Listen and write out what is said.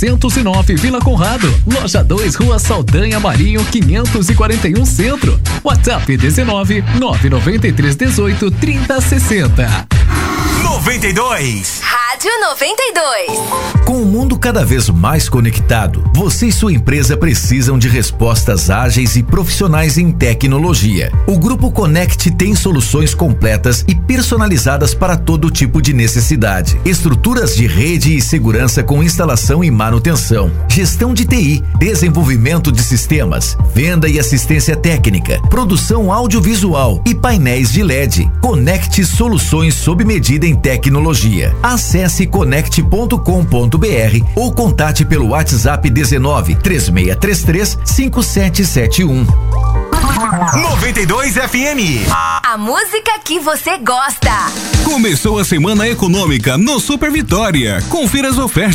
109 Vila Conrado, loja 2, Rua Saldanha Marinho 541 Centro. WhatsApp 19 993 18 30 60. 92. Rádio 92. Com o mundo cada vez mais conectado, você e sua empresa precisam de respostas ágeis e profissionais em tecnologia. O Grupo Connect tem soluções completas e personalizadas para todo tipo de necessidade. Estruturas de rede e segurança com instalação e manutenção, gestão de TI, desenvolvimento de sistemas, venda e assistência técnica, produção audiovisual e painéis de LED. Connect soluções sob medida em tecnologia. Acesse connect.com.br ou contate pelo WhatsApp 19 3633 5771. 92 FM. A música que você gosta. Começou a semana econômica no Super Vitória. Confira as ofertas.